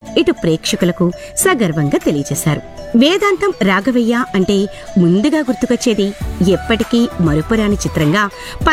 ఇటు ప్రేక్షకులకు సగర్వంగా తెలియజేశారు. వేదాంతం రాఘవయ్య అంటే ముందుగా గుర్తుకొచ్చేది ఎప్పటికీ మరుపురాని చిత్రంగా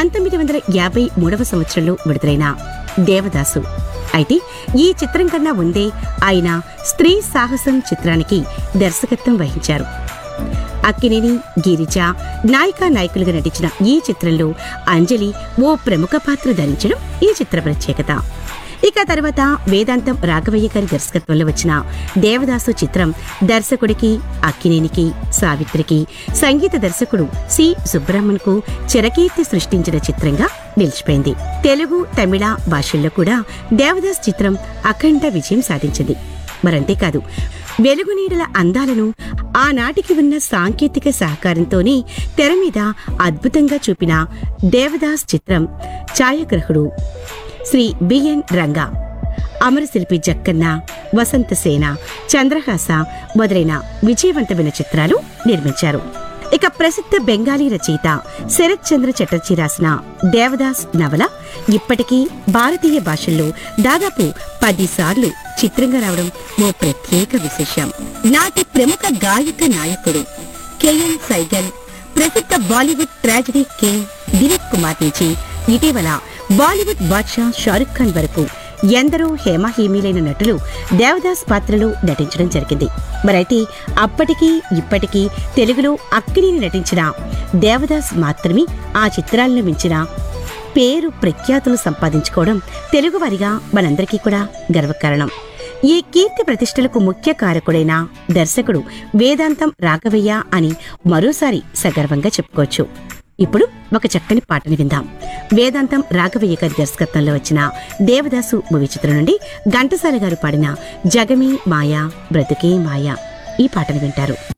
1953వ సంవత్సరంలో విడుదలైన దేవదాసు. అయితే ఈ చిత్రం కన్నా ముందే ఆయన స్త్రీ సాహసం చిత్రానికి దర్శకత్వం వహించారు. అక్కినేని, గిరిజ నాయికలుగా నటించిన ఈ చిత్రంలో అంజలి ఓ ప్రముఖ పాత్ర ధరించడం ఈ చిత్ర ప్రత్యేకత. ఇక తర్వాత వేదాంతం రాఘవయ్య గారి దర్శకత్వంలో వచ్చిన దేవదాసు చిత్రం దర్శకుడికి, అక్కినేనికి, సావిత్రికి, సంగీత దర్శకుడు సి సుబ్రహ్మణ్యన్ కు చిరకీర్తి సృష్టించిన చిత్రంగా నిలిచిపోయింది. తెలుగు, తమిళ భాషల్లో కూడా దేవదాస్ చిత్రం అఖండ విజయం సాధించింది. మరంతేకాదు, వెలుగునీడల అందాలను ఆనాటికి ఉన్న సాంకేతిక సహకారంతోనే తెర మీద అద్భుతంగా చూపిన దేవదాస్ చిత్రం ఛాయాగ్రాహకుడు శ్రీ బిఎన్ రంగా, అమరశిల్పి జక్కన్న, వసంతసేన, చంద్రహాస మొదలైన విజయవంతమైన చిత్రాలు నిర్మించారు. ఇక ప్రసిద్ధ బెంగాలీ రచయిత శరత్ చంద్ర చటర్జీ రాసిన దేవదాస్ నవల ఇప్పటికీ భారతీయ భాషల్లో దాదాపు 10 సార్లు చిత్రంగా రావడం ఓ ప్రత్యేక విశేషం. నాటి ప్రముఖ గాయక నాయకుడు కెఎన్ సైగల్, ప్రసిద్ధ బాలీవుడ్ ట్రాజడీ కింగ్ దిలీప్ కుమార్ నుంచి ఇటీవల బాలీవుడ్ బాద్షా షారుఖ్ ఖాన్ వరకు ఎందరో హేమహేమీలైన నటులు దేవదాస్ పాత్రలో నటించడం జరిగింది. మరైతే అప్పటికీ ఇప్పటికీ తెలుగులో అక్కినేని నటించిన దేవదాస్ మాత్రమే ఆ చిత్రాలను మించిన పేరు ప్రఖ్యాతులు సంపాదించుకోవడం తెలుగువారిగా మనందరికీ కూడా గర్వకారణం. ఈ కీర్తి ప్రతిష్టలకు ముఖ్య కారకుడైన దర్శకుడు వేదాంతం రాఘవయ్య అని మరోసారి సగర్వంగా చెప్పుకోవచ్చు. ఇప్పుడు ఒక చక్కని పాటని విందాం. వేదాంతం రాఘవయ్య గారి దర్శకత్వంలో వచ్చిన దేవదాసు మూవీ చిత్రం నుండి ఘంటసాల గారు పాడిన జగమే మాయా బ్రతుకే మాయా ఈ పాటను వింటారు.